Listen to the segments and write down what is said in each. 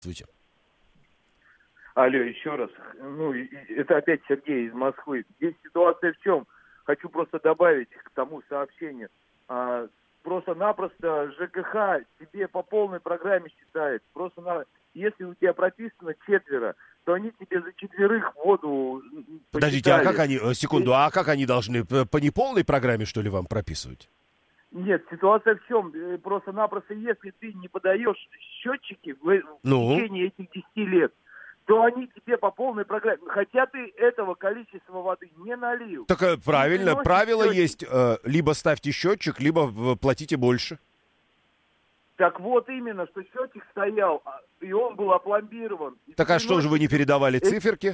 Здравствуйте. Алло, еще раз. Это опять Сергей из Москвы. Здесь ситуация в чем? Хочу просто добавить к тому сообщению. Просто-напросто ЖКХ тебе по полной программе считает. Если у тебя прописано 4, то они тебе за 4 воду Подождите, а посчитали. как они, секунду, а как они должны, по неполной программе, что ли, вам прописывать? Нет, ситуация в чем? Просто-напросто, если ты не подаешь счетчики в течение этих 10 лет, то они тебе по полной программе, хотя ты этого количества воды не налил. Так правильно, правило есть, либо ставьте счетчик, либо платите больше. Так вот именно, что счетчик стоял, и он был опломбирован. Так а что же вы не передавали циферки?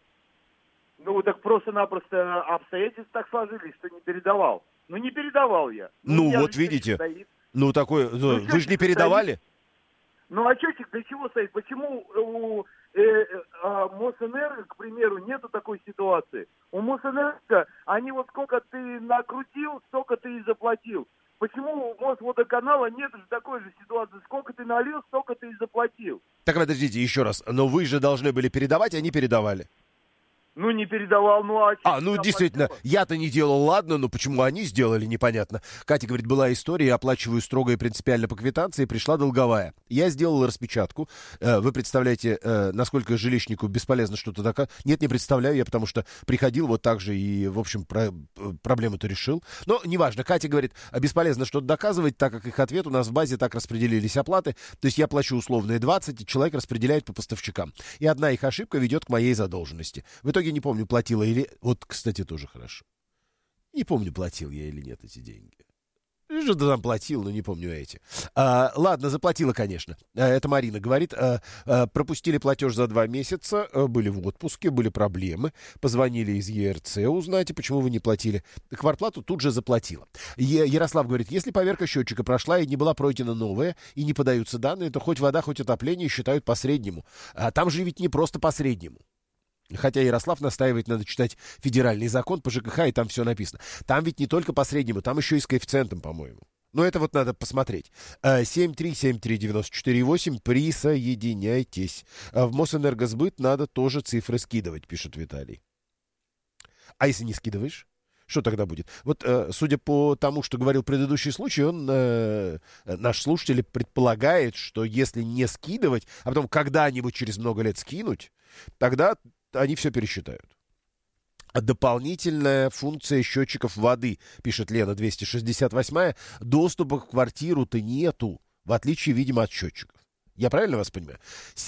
Так просто-напросто обстоятельства так сложились, что не передавал. Не передавал я. Вот видите, вы же не передавали? А счетчик для чего стоит? Почему у Мосэнерго, к примеру, нету такой ситуации? У Мосэнерго, они сколько ты накрутил, столько ты и заплатил. Почему у Мосводоканала нет же такой же ситуации? Сколько ты налил, столько ты и заплатил. Так подождите, еще раз. Но вы же должны были передавать, а не передавали. Не передавал, действительно, я-то не делал, ладно, но почему они сделали, непонятно. Катя говорит, была история, я оплачиваю строго и принципиально по квитанции, пришла долговая. Я сделал распечатку. Вы представляете, насколько жилищнику бесполезно что-то доказывать? Нет, не представляю, я потому что приходил вот так же и, в общем, проблему-то решил. Но неважно, Катя говорит, бесполезно что-то доказывать, так как их ответ у нас в базе так распределились оплаты. То есть я плачу условные 20, и человек распределяет по поставщикам. И одна их ошибка ведет к моей задолженности. В итоге не помню, платила или... Вот, кстати, тоже хорошо. Не помню, платил я или нет эти деньги. Что-то там платил, но не помню эти. Ладно, заплатила, конечно. Это Марина говорит. Пропустили платеж за 2 месяца, были в отпуске, были проблемы. Позвонили из ЕРЦ, узнайте, почему вы не платили. Квартплату тут же заплатила. Ярослав говорит, если поверка счетчика прошла и не была пройдена новая, и не подаются данные, то хоть вода, хоть отопление считают по среднему. Там же ведь не просто по среднему. Хотя Ярослав настаивает, надо читать федеральный закон по ЖКХ, и там все написано. Там ведь не только по среднему, там еще и с коэффициентом, по-моему. Но это надо посмотреть. 7373948, присоединяйтесь. В Мосэнергосбыт надо тоже цифры скидывать, пишет Виталий. А если не скидываешь? Что тогда будет? Судя по тому, что говорил предыдущий случай, наш слушатель предполагает, что если не скидывать, а потом когда-нибудь через много лет скинуть, тогда они все пересчитают. Дополнительная функция счетчиков воды, пишет Лена 268, доступа к квартиру-то нету, в отличие, видимо, от счетчиков. Я правильно вас понимаю?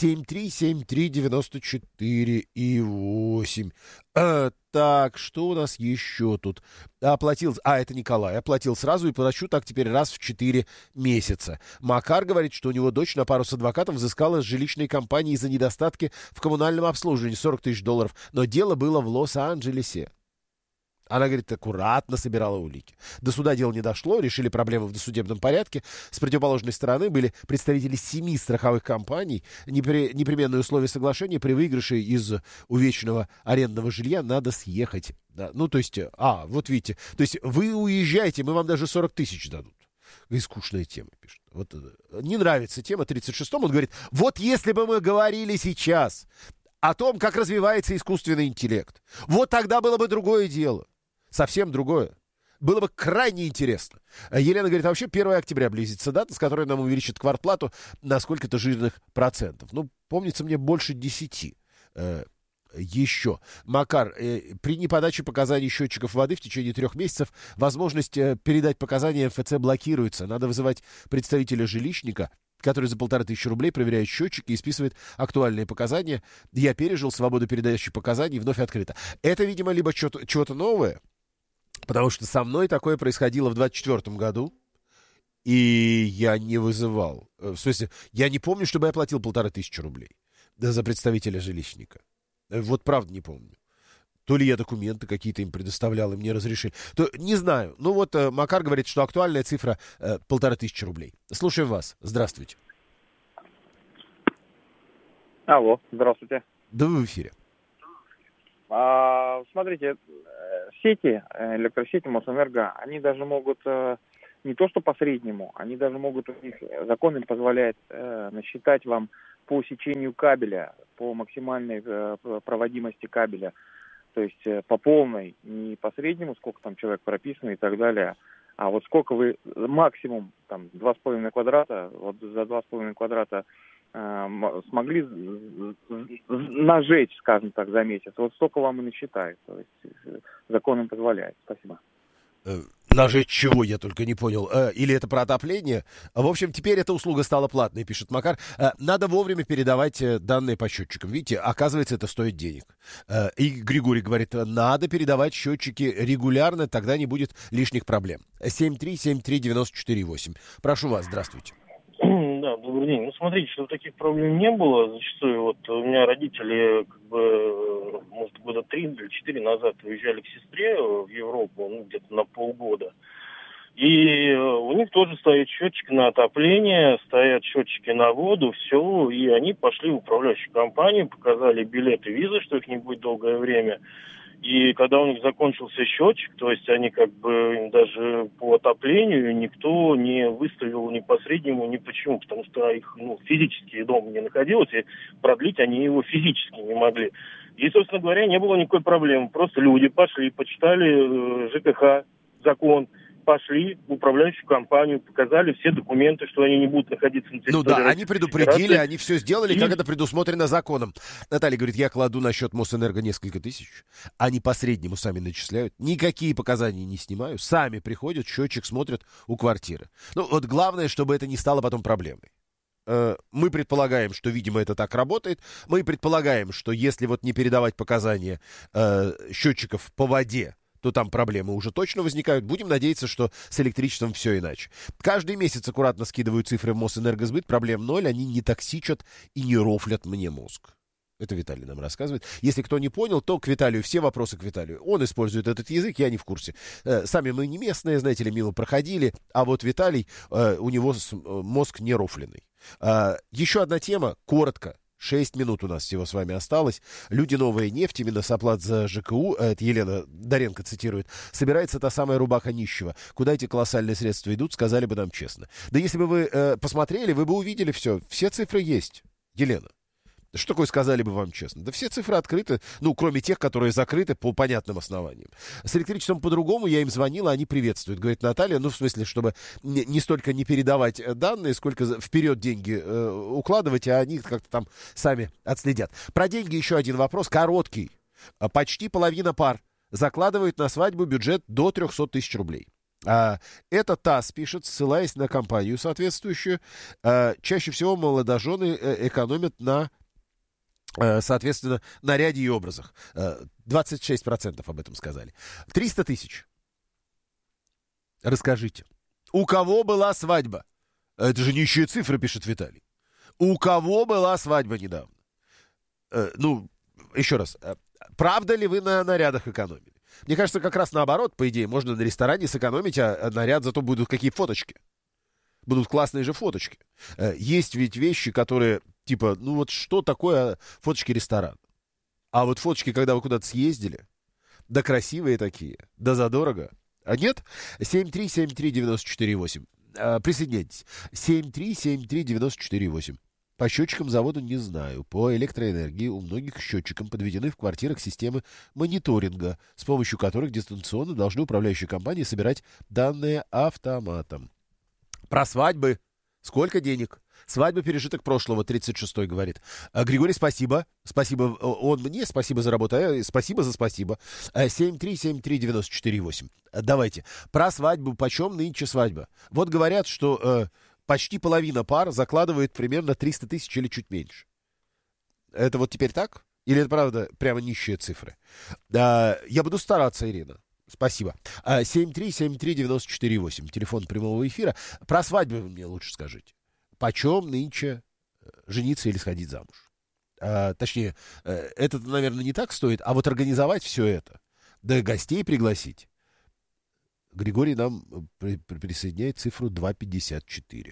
7373948. Так, что у нас еще тут? Оплатил... это Николай. Оплатил сразу и плачу так теперь раз в 4 месяца. Макар говорит, что у него дочь на пару с адвокатом взыскала с жилищной компании за недостатки в коммунальном обслуживании $40 тысяч. Но дело было в Лос-Анджелесе. Она, говорит, аккуратно собирала улики. До суда дело не дошло, решили проблемы в досудебном порядке. С противоположной стороны были представители 7 страховых компаний. Непременное условие соглашения: при выигрыше из увечного арендного жилья надо съехать. Да, вот видите. То есть вы уезжаете, мы вам даже 40 тысяч дадут. И скучная тема, пишет. Не нравится тема 36-м. Он говорит, вот если бы мы говорили сейчас о том, как развивается искусственный интеллект, вот тогда было бы другое дело. Совсем другое. Было бы крайне интересно. Елена говорит, вообще 1 октября близится дата, с которой нам увеличат квартплату на сколько-то жирных процентов. Помнится мне, больше 10. Еще. Макар, при неподаче показаний счетчиков воды в течение 3 месяцев возможность передать показания МФЦ блокируется. Надо вызывать представителя жилищника, который за 1500 рублей проверяет счетчики и списывает актуальные показания. Я пережил, свободу передачи показаний вновь открыта. Это, видимо, либо чего-то новое, потому что со мной такое происходило в 24 году, и я не вызывал. В смысле, я не помню, чтобы я платил 1500 рублей за представителя жилищника. Правда не помню. То ли я документы какие-то им предоставлял, и мне разрешили. Не знаю. Макар говорит, что актуальная цифра 1500 рублей. Слушаем вас. Здравствуйте. Алло, здравствуйте. Да вы в эфире. Смотрите, сети, электросети Мосэнерго, они даже могут не то что по среднему, они даже могут, у них закон им позволяет насчитать вам по сечению кабеля, по максимальной проводимости кабеля. То есть по полной, не по среднему, сколько там человек прописано и так далее, а вот сколько вы максимум, там, 2,5 квадрата, вот за 2,5 квадрата смогли нажечь, скажем так, за месяц. Вот столько вам и насчитают. То есть закон им позволяет. Спасибо. Нажечь чего, я только не понял. Или это про отопление? В общем, теперь эта услуга стала платной, пишет Макар. Надо вовремя передавать данные по счетчикам. Видите, оказывается, это стоит денег. И Григорий говорит, надо передавать счетчики регулярно, тогда не будет лишних проблем. 7373948. Прошу вас, здравствуйте. Да, добрый день. Ну, смотрите, чтобы таких проблем не было, зачастую вот у меня родители, как бы, может, года 3 или 4 назад уезжали к сестре в Европу, ну, где-то на полгода. И у них тоже стоят счетчики на отопление, стоят счетчики на воду, все, и они пошли в управляющую компанию, показали билеты, визы, что их не будет долгое время. И когда у них закончился счетчик, то есть они как бы даже по отоплению никто не выставил ни по среднему, ни почему, потому что их физически дома не находилось, и продлить они его физически не могли. И, собственно говоря, не было никакой проблемы. Просто люди пошли, почитали ЖКХ, закон, пошли в управляющую компанию, показали все документы, что они не будут находиться на территории. Ну да, они предупредили, они все сделали, как это предусмотрено законом. Наталья говорит, я кладу на счет Мосэнерго несколько тысяч, они по среднему сами начисляют, никакие показания не снимаю, сами приходят, счетчик смотрят у квартиры. Ну вот главное, чтобы это не стало потом проблемой. Мы предполагаем, что, видимо, это так работает. Мы предполагаем, что если вот не передавать показания счетчиков по воде, то там проблемы уже точно возникают. Будем надеяться, что с электричеством все иначе. Каждый месяц аккуратно скидываю цифры в Мосэнергосбыт. Проблем ноль, они не токсичат и не рофлят мне мозг. Это Виталий нам рассказывает. Если кто не понял, то к Виталию, все вопросы к Виталию. Он использует этот язык, я не в курсе. Сами мы не местные, знаете ли, мимо проходили. А вот Виталий, у него мозг не рофленый. Еще одна тема, коротко. 6 минут у нас всего с вами осталось. Люди новая нефть, именно с оплат за ЖКУ, это Елена Доренко цитирует, собирается та самая рубаха нищего. Куда эти колоссальные средства идут, сказали бы нам честно. Да если бы вы посмотрели, вы бы увидели все. Все цифры есть, Елена. Что такое сказали бы вам честно? Да все цифры открыты, ну, кроме тех, которые закрыты по понятным основаниям. С электричеством по-другому, я им звонила, они приветствуют. Говорит Наталья, ну, в смысле, чтобы не столько не передавать данные, сколько вперед деньги укладывать, а они как-то там сами отследят. Про деньги еще один вопрос, короткий. Почти половина пар закладывает на свадьбу бюджет до 300 тысяч рублей. Это ТАСС пишет, ссылаясь на компанию соответствующую. Чаще всего молодожены экономят на, соответственно, наряде и образах. 26% об этом сказали. 300 тысяч. Расскажите, у кого была свадьба? Это же нищие цифры, пишет Виталий. У кого была свадьба недавно? Ну, еще раз. Правда ли вы на нарядах экономили? Мне кажется, как раз наоборот, по идее, можно на ресторане сэкономить, а наряд зато будут какие фоточки. Будут классные же фоточки. Есть ведь вещи, которые, типа, ну вот что такое фоточки ресторана? А вот фоточки, когда вы куда-то съездили, да красивые такие, да задорого. А нет? 7373948. Присоединяйтесь. 7373948. По счетчикам завода не знаю. По электроэнергии у многих счетчикам подведены в квартирах системы мониторинга, с помощью которых дистанционно должны управляющие компании собирать данные автоматом. Про свадьбы. Сколько денег? Свадьба пережиток прошлого, 36-й говорит. Григорий, спасибо. Спасибо он мне, спасибо за работу, спасибо за спасибо. 7373948. Давайте. Про свадьбу. Почем нынче свадьба? Вот говорят, что почти половина пар закладывает примерно 300 тысяч или чуть меньше. Это вот теперь так? Или это правда прямо нищие цифры? Я буду стараться, Ирина. Спасибо. 7373948. Телефон прямого эфира. Про свадьбу вы мне лучше скажите. Почем нынче жениться или сходить замуж? Точнее, это, наверное, не так стоит, а вот организовать все это, да гостей пригласить. Григорий нам присоединяет цифру 2,54.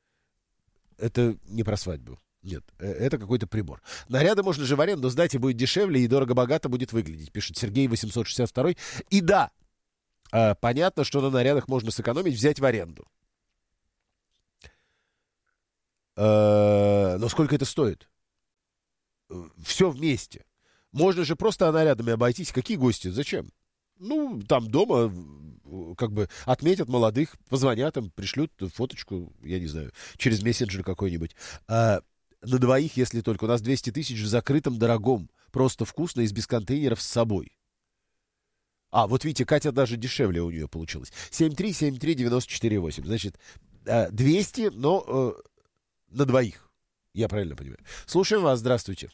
Это не про свадьбу. Нет, это какой-то прибор. Наряды можно же в аренду сдать, и будет дешевле, и дорого-богато будет выглядеть, пишет Сергей 862. И да, понятно, что на нарядах можно сэкономить, взять в аренду. Но сколько это стоит? Все вместе. Можно же просто нарядами обойтись. Какие гости? Зачем? Ну, там дома как бы отметят молодых, позвонят им, пришлют фоточку, я не знаю, через мессенджер какой-нибудь. На двоих, если только. У нас 200 тысяч в закрытом, дорогом. Просто вкусно, из без контейнеров с собой. Вот видите, Катя даже дешевле у нее получилось. 7373948. Значит, 200, но на двоих. Я правильно понимаю. Слушаем вас, здравствуйте.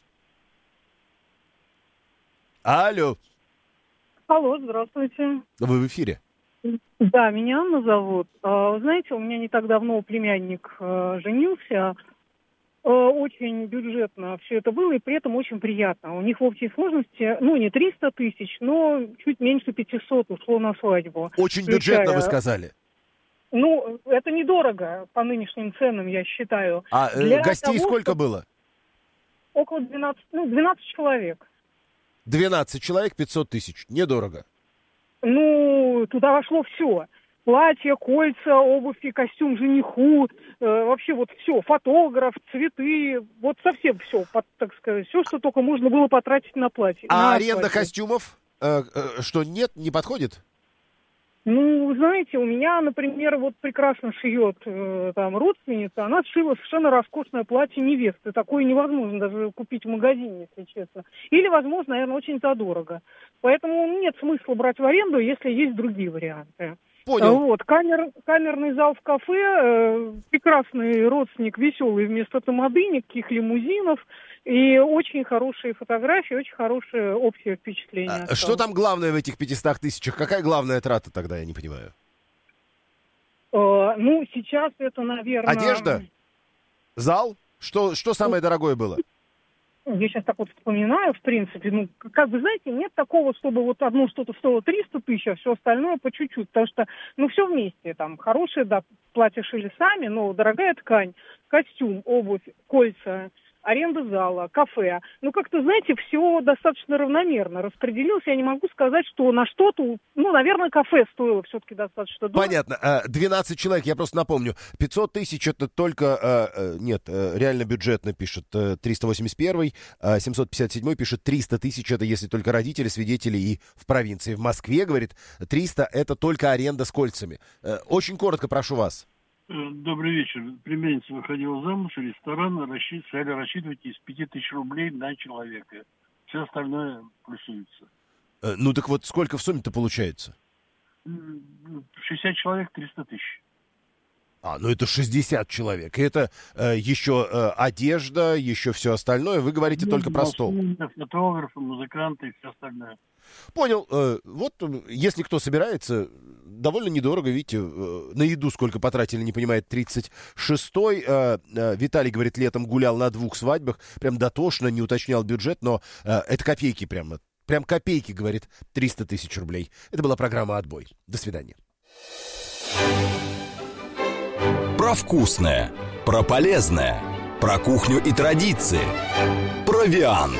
Алло. Алло, здравствуйте. Вы в эфире? Да, меня Анна зовут. Вы знаете, у меня не так давно племянник женился. Очень бюджетно все это было, и при этом очень приятно. У них в общей сложности, не 300 тысяч, но чуть меньше 500 ушло на свадьбу. Очень бюджетно, вы сказали. Это недорого по нынешним ценам, я считаю. Гостей сколько было? Около 12 человек. 12 человек, 500 тысяч. Недорого. Туда вошло все. Платье, кольца, обувь и костюм жениху. Вообще вот все. Фотограф, цветы. Вот совсем все, так сказать. Все, что только можно было потратить на платье. Аренда костюмов? Что, нет, не подходит? Вы знаете, у меня, например, вот прекрасно шьет там родственница, она сшила совершенно роскошное платье невесты. Такое невозможно даже купить в магазине, если честно. Или, возможно, наверное, очень задорого. Поэтому нет смысла брать в аренду, если есть другие варианты. Понял. Вот, камерный зал в кафе, прекрасный родственник, веселый вместо тамады, никаких лимузинов. И очень хорошие фотографии, очень хорошее общее впечатление. Что там главное в этих 500 тысячах? Какая главная трата тогда, я не понимаю? Сейчас это, наверное... Одежда? Зал? Что самое дорогое было? Я сейчас так вот вспоминаю, в принципе, как вы знаете, нет такого, чтобы вот одно что-то стоило 300 тысяч, а все остальное по чуть-чуть, потому что, все вместе, там, хорошие, да, платья шили сами, но дорогая ткань, костюм, обувь, кольца, аренда зала, кафе. Как-то, знаете, все достаточно равномерно распределилось. Я не могу сказать, что на что-то... наверное, кафе стоило все-таки достаточно дорого. Понятно. 12 человек, я просто напомню. 500 тысяч это только... реально бюджетно пишет 381, 757 пишет 300 тысяч. Это если только родители, свидетели и в провинции. В Москве, говорит, 300 это только аренда с кольцами. Очень коротко прошу вас. Добрый вечер. Племянница выходила замуж, ресторан стали рассчитывать из 5000 рублей на человека. Все остальное плюсуется. Так вот, сколько в сумме-то получается? 60 человек, 300 тысяч. Это 60 человек. И это еще одежда, еще все остальное. Вы говорите только про стол. Фотографы, музыканты и все остальное. Понял. Вот, если кто собирается, довольно недорого, видите, на еду сколько потратили, не понимает, 36-й. Виталий, говорит, летом гулял на 2 свадьбах, прям дотошно, не уточнял бюджет, но это копейки прям копейки, говорит, 300 тысяч рублей. Это была программа «Отбой». До свидания. Про вкусное, про полезное, про кухню и традиции. Провиант.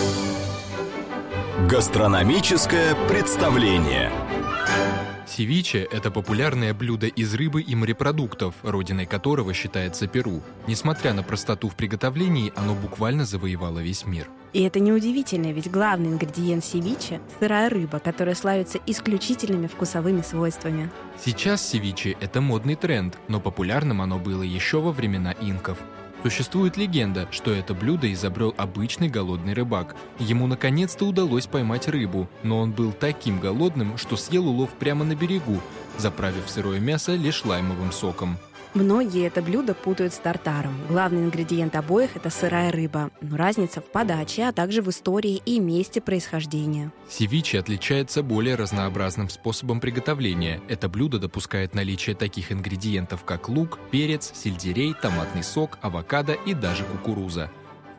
Гастрономическое представление. Севиче – это популярное блюдо из рыбы и морепродуктов, родиной которого считается Перу. Несмотря на простоту в приготовлении, оно буквально завоевало весь мир. И это неудивительно, ведь главный ингредиент севиче – сырая рыба, которая славится исключительными вкусовыми свойствами. Сейчас севиче – это модный тренд, но популярным оно было еще во времена инков. Существует легенда, что это блюдо изобрел обычный голодный рыбак. Ему наконец-то удалось поймать рыбу, но он был таким голодным, что съел улов прямо на берегу, заправив сырое мясо лишь лаймовым соком. Многие это блюдо путают с тартаром. Главный ингредиент обоих – это сырая рыба. Но разница в подаче, а также в истории и месте происхождения. Севиче отличается более разнообразным способом приготовления. Это блюдо допускает наличие таких ингредиентов, как лук, перец, сельдерей, томатный сок, авокадо и даже кукуруза. В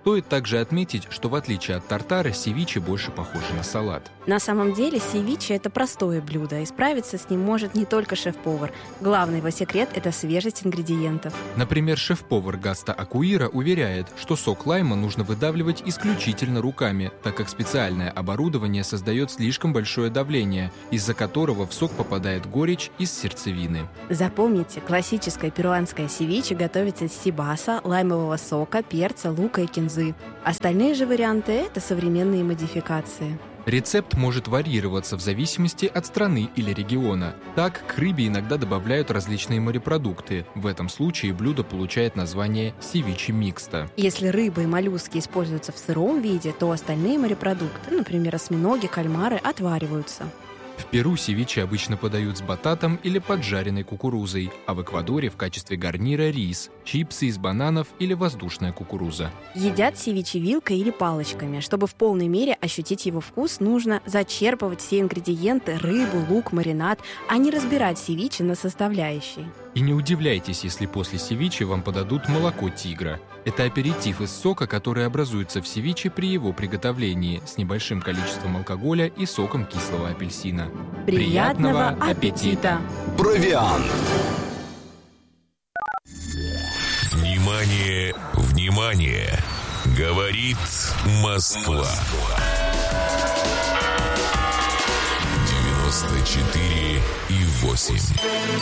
Стоит также отметить, что в отличие от тартара, севиче больше похоже на салат. На самом деле севиче – это простое блюдо, и справиться с ним может не только шеф-повар. Главный его секрет – это свежесть ингредиентов. Например, шеф-повар Гаста Акуира уверяет, что сок лайма нужно выдавливать исключительно руками, так как специальное оборудование создает слишком большое давление, из-за которого в сок попадает горечь из сердцевины. Запомните, классическое перуанское севиче готовится из сибаса, лаймового сока, перца, лука и кинзы. Остальные же варианты – это современные модификации. Рецепт может варьироваться в зависимости от страны или региона. Так, к рыбе иногда добавляют различные морепродукты. В этом случае блюдо получает название севиче микста. Если рыба и моллюски используются в сыром виде, то остальные морепродукты, например, осьминоги, кальмары, отвариваются. В Перу севиче обычно подают с бататом или поджаренной кукурузой, а в Эквадоре в качестве гарнира рис, чипсы из бананов или воздушная кукуруза. Едят севиче вилкой или палочками. Чтобы в полной мере ощутить его вкус, нужно зачерпывать все ингредиенты – рыбу, лук, маринад, а не разбирать севиче на составляющие. И не удивляйтесь, если после севиче вам подадут молоко тигра. Это аперитив из сока, который образуется в севиче при его приготовлении с небольшим количеством алкоголя и соком кислого апельсина. Приятного аппетита! Провиант. Внимание, внимание! Говорит Москва. 94,8.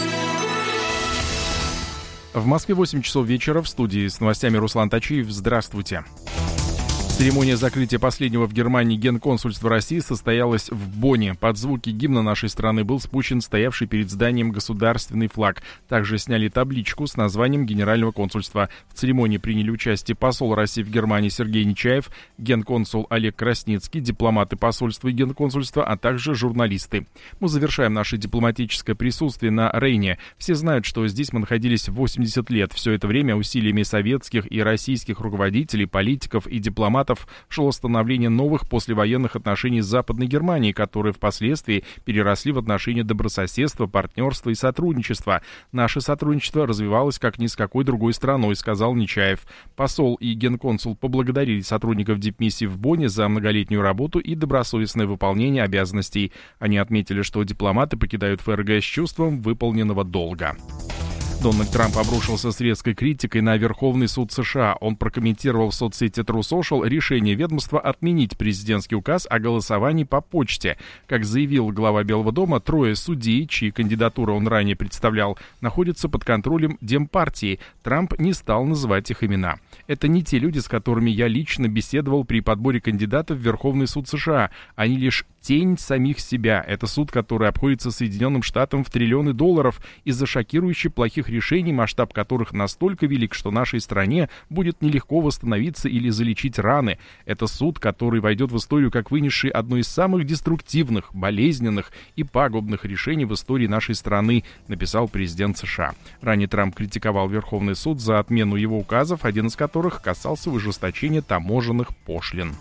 В Москве 8 часов вечера. В студии с новостями Руслан Тачиев. Здравствуйте. Церемония закрытия последнего в Германии генконсульства России состоялась в Бонне. Под звуки гимна нашей страны был спущен стоявший перед зданием государственный флаг. Также сняли табличку с названием Генерального консульства. В церемонии приняли участие посол России в Германии Сергей Нечаев, генконсул Олег Красницкий, дипломаты посольства и генконсульства, а также журналисты. Мы завершаем наше дипломатическое присутствие на Рейне. Все знают, что здесь мы находились 80 лет. Все это время усилиями советских и российских руководителей, политиков и дипломатов шло становление новых послевоенных отношений с Западной Германией, которые впоследствии переросли в отношения добрососедства, партнерства и сотрудничества. Наше сотрудничество развивалось как ни с какой другой страной, сказал Нечаев. Посол и генконсул поблагодарили сотрудников дипмиссии в Бонне за многолетнюю работу и добросовестное выполнение обязанностей. Они отметили, что дипломаты покидают ФРГ с чувством выполненного долга. Дональд Трамп обрушился с резкой критикой на Верховный суд США. Он прокомментировал в соцсети True Social решение ведомства отменить президентский указ о голосовании по почте. Как заявил глава Белого дома, 3 судей, чьи кандидатуры он ранее представлял, находятся под контролем Демпартии. Трамп не стал называть их имена. Это не те люди, с которыми я лично беседовал при подборе кандидатов в Верховный суд США. Они лишь тень самих себя. Это суд, который обходится Соединенным Штатам в триллионы долларов из-за шокирующе плохих решений, масштаб которых настолько велик, что нашей стране будет нелегко восстановиться или залечить раны. Это суд, который войдет в историю как вынесший одно из самых деструктивных, болезненных и пагубных решений в истории нашей страны, написал президент США. Ранее Трамп критиковал Верховный суд за отмену его указов, один из которых касался ужесточения таможенных пошлин.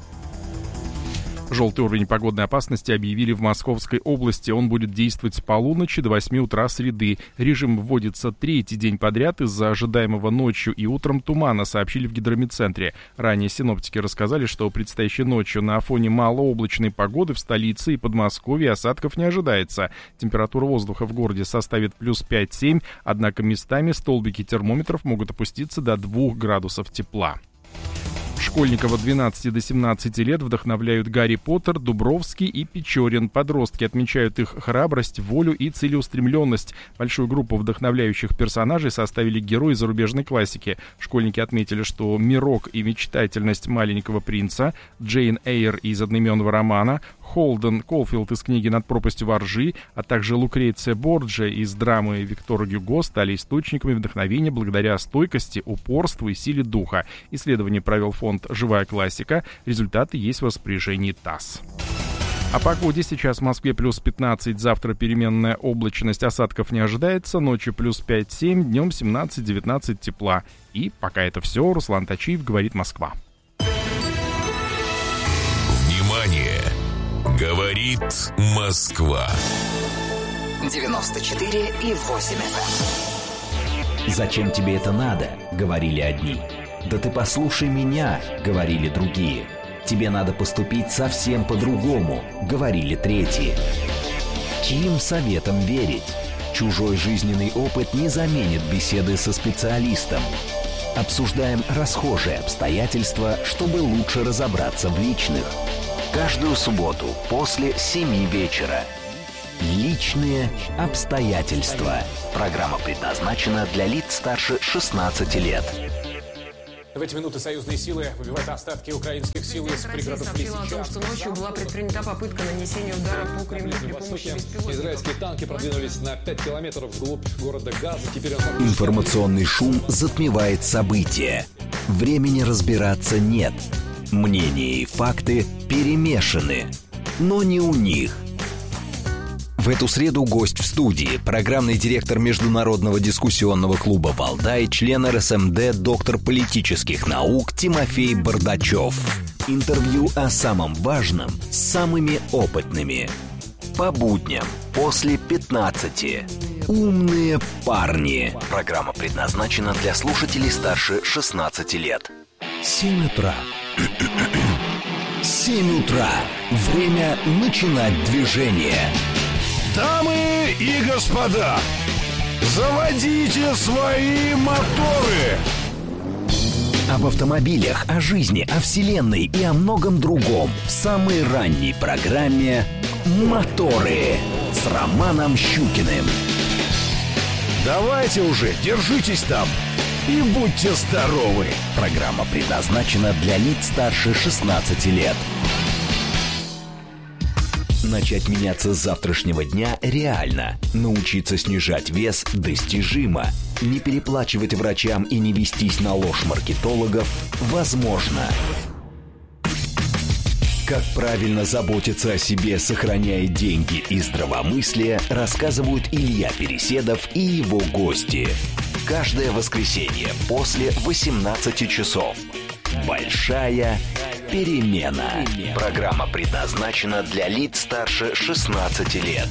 Желтый уровень погодной опасности объявили в Московской области. Он будет действовать с полуночи до 8 утра среды. Режим вводится третий день подряд из-за ожидаемого ночью и утром тумана, сообщили в гидрометцентре. Ранее синоптики рассказали, что предстоящей ночью на фоне малооблачной погоды в столице и Подмосковье осадков не ожидается. Температура воздуха в городе составит плюс 5-7, однако местами столбики термометров могут опуститься до 2 градусов тепла. Школьников от 12 до 17 лет вдохновляют Гарри Поттер, Дубровский и Печорин. Подростки отмечают их храбрость, волю и целеустремленность. Большую группу вдохновляющих персонажей составили герои зарубежной классики. Школьники отметили, что мирок и мечтательность маленького принца, Джейн Эйр из одноименного романа, Холден Колфилд из книги «Над пропастью во ржи», а также Лукреция Борджиа из драмы Виктора Гюго стали источниками вдохновения благодаря стойкости, упорству и силе духа. Исследование провел фонд «Живая классика». Результаты есть в распоряжении ТАСС. О погоде. Сейчас в Москве плюс 15, завтра переменная облачность, осадков не ожидается, ночью плюс 5-7, днем 17-19 тепла. И пока это все, Руслан Тачиев, говорит Москва. Внимание! Говорит Москва. 94,8 FM. Зачем тебе это надо? Говорили одни. «Да ты послушай меня», — говорили другие. «Тебе надо поступить совсем по-другому», — говорили третьи. Чьим советом верить? Чужой жизненный опыт не заменит беседы со специалистом. Обсуждаем расхожие обстоятельства, чтобы лучше разобраться в личных. Каждую субботу после 7 вечера. Личные обстоятельства. Программа предназначена для лиц старше 16 лет. В эти минуты союзные силы выбивают остатки украинских сил из пригородов Лисичанска. О том, что ночью была предпринята попытка нанесения удара по Кремлю при помощи беспилотников. Израильские танки продвинулись на 5 километров вглубь города Газа. Теперь Информационный шум затмевает события. Времени разбираться нет. Мнения и факты перемешаны. Но не у них. В эту среду гость в студии, программный директор Международного дискуссионного клуба «Валдай», член РСМД, доктор политических наук Тимофей Бардачев. Интервью о самом важном с самыми опытными. По будням после 15. Умные парни. Программа предназначена для слушателей старше 16 лет. 7 утра. 7 утра. Время начинать движение. Дамы и господа, заводите свои моторы! Об автомобилях, о жизни, о вселенной и о многом другом в самой ранней программе «Моторы» с Романом Щукиным. Давайте уже, держитесь там и будьте здоровы! Программа предназначена для лиц старше 16 лет. Начать меняться с завтрашнего дня реально. Научиться снижать вес достижимо. Не переплачивать врачам и не вестись на ложь маркетологов возможно. Как правильно заботиться о себе, сохраняя деньги и здравомыслие, рассказывают Илья Переседов и его гости. Каждое воскресенье после 18 часов. Большая перемена. Программа предназначена для лиц старше 16 лет.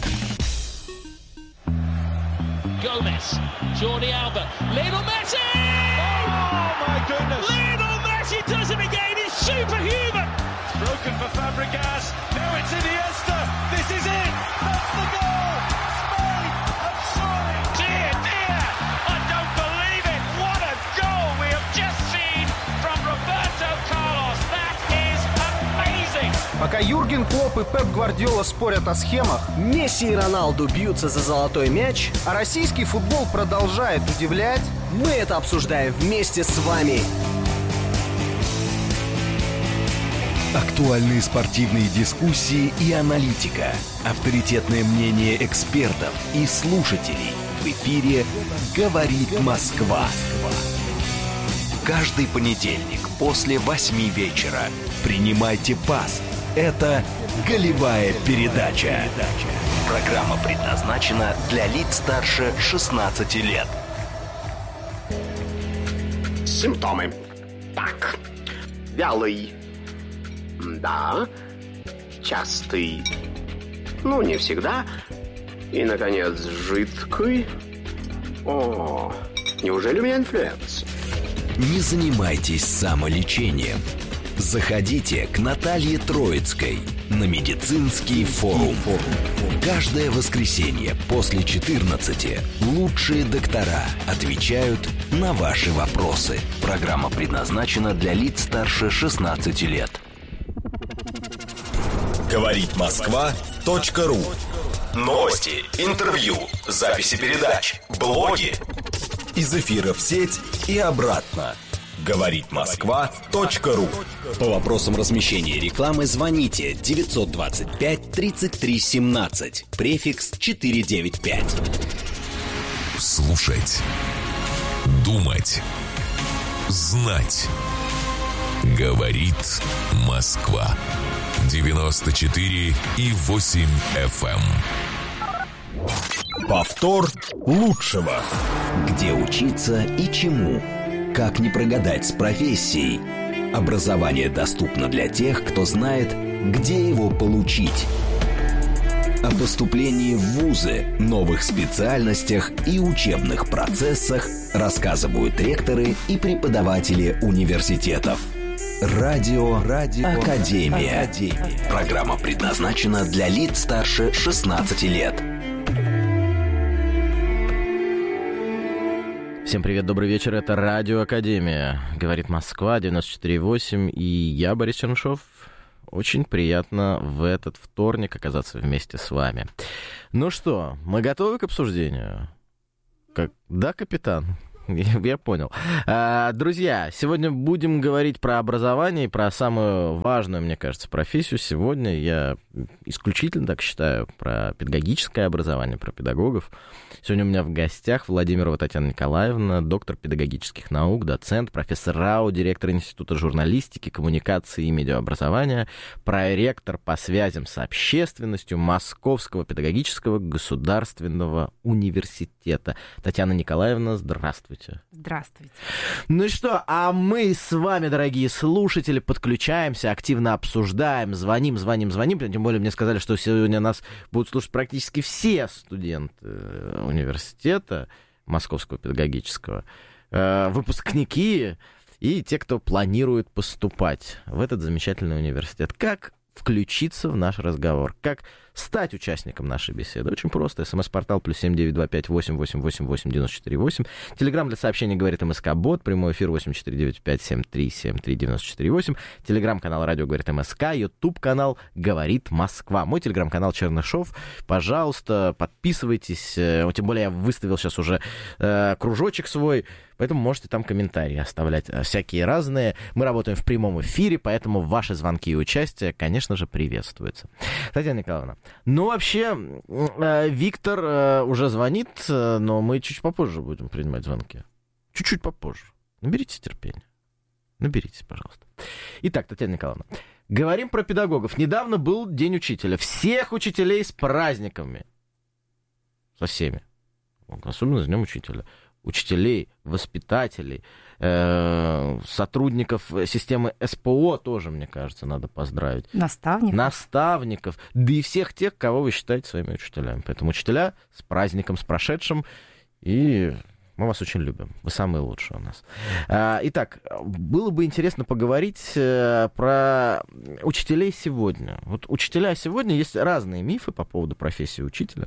Gomez, Jordi Alba, Lionel Messi! Oh my goodness! Lionel Messi does it again. He's superhuman. It's broken for Fabregas. Now it's Iniesta. This is it. That's the goal. Spain have scored. Dear, dear, I don't believe it. What a goal we have just seen from Roberto Carlos. That is amazing. Пока Юрген Клопп и Пеп Гвардиола спорят о схемах, Месси и Роналду бьются за золотой мяч, а российский футбол продолжает удивлять, мы это обсуждаем вместе с вами. Актуальные спортивные дискуссии и аналитика. Авторитетное мнение экспертов и слушателей. В эфире «Говорит Москва». Каждый понедельник после 8 вечера. Принимайте пас. Это «Голевая передача». Программа предназначена для лиц старше 16 лет. Симптомы. Так. Вялый. Да. Частый. Ну, не всегда. И, наконец, жидкий. О, неужели у меня инфлюенс? Не занимайтесь самолечением. Заходите к Наталье Троицкой на медицинский форум. Каждое воскресенье после 14 лучшие доктора отвечают на ваши вопросы. Программа предназначена для лиц старше 16 лет. Говорит Москва.ру. Новости, интервью, записи передач, блоги. Из эфира в сеть и обратно. Говорит Москва.ру. По вопросам размещения рекламы звоните 925 33 17, префикс 495. Слушать, думать, знать. Говорит Москва. 94,8 FM. Повтор лучшего. Где учиться и чему? Как не прогадать с профессией? Образование доступно для тех, кто знает, где его получить. О поступлении в вузы, новых специальностях и учебных процессах рассказывают ректоры и преподаватели университетов. Радио Академия. Программа предназначена для лиц старше 16 лет. Всем привет, добрый вечер, это Радио Академия. Говорит Москва, 94,8, и я, Борис Чернышов. Очень приятно в этот вторник оказаться вместе с вами. Ну что, мы готовы к обсуждению? Да, капитан? Я понял. Друзья, сегодня будем говорить про образование и про самую важную, мне кажется, профессию. Сегодня я исключительно так считаю про педагогическое образование, про педагогов. Сегодня у меня в гостях Владимирова Татьяна Николаевна, доктор педагогических наук, доцент, профессор РАУ, директор Института журналистики, коммуникации и медиаобразования, проректор по связям с общественностью Московского педагогического государственного университета. Татьяна Николаевна, здравствуйте. Здравствуйте. Ну и что, а мы с вами, дорогие слушатели, подключаемся, активно обсуждаем, звоним. Тем более мне сказали, что сегодня нас будут слушать практически все студенты университета Московского педагогического, выпускники и те, кто планирует поступать в этот замечательный университет. Как включиться в наш разговор? Как стать участником нашей беседы? Очень просто. СМС-портал +7 925 888 89 8. Телеграм для сообщений говорит МСК-бот. Прямой эфир 8495 7373 94 8. Телеграм-канал радио говорит МСК. Ютуб-канал говорит Москва. Мой телеграм-канал Чернышов. Пожалуйста, подписывайтесь. Тем более я выставил сейчас уже кружочек свой. Поэтому можете там комментарии оставлять всякие разные. Мы работаем в прямом эфире, поэтому ваши звонки и участие, конечно же, приветствуются. Татьяна Николаевна, ну вообще, Виктор уже звонит, но мы чуть попозже будем принимать звонки. Чуть-чуть попозже. Наберитесь терпения. Наберитесь, пожалуйста. Итак, Татьяна Николаевна, говорим про педагогов. Недавно был День учителя. Всех учителей с праздниками. Со всеми. Особенно с Днем учителя. Учителей, воспитателей, сотрудников системы СПО тоже, мне кажется, надо поздравить. Наставников, да и всех тех, кого вы считаете своими учителями. Поэтому учителя, с праздником, с прошедшим, и мы вас очень любим. Вы самые лучшие у нас. Итак, было бы интересно поговорить про учителей сегодня. Вот учителя сегодня, есть разные мифы по поводу профессии учителя.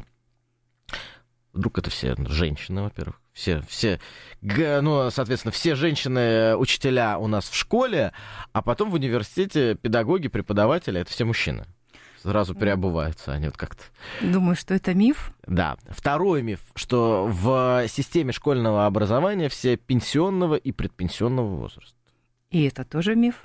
Вдруг это все женщины, во-первых. Соответственно, все женщины-учителя у нас в школе, а потом в университете педагоги, преподаватели — это все мужчины. Сразу переобуваются они вот как-то. Думаю, что это миф. Да. Второй миф, что в системе школьного образования все пенсионного и предпенсионного возраста. И это тоже миф.